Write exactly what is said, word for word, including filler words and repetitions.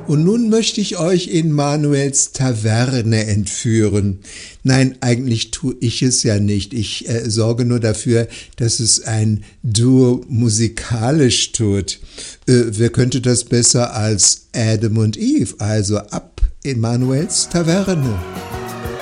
Und nun möchte ich euch in Manuels Taverne entführen. Nein, eigentlich tue ich es ja nicht. Ich äh, sorge nur dafür, dass es ein Duo musikalisch tut. Äh, wer könnte das besser als Adam und Eve? Also ab in Manuels Taverne.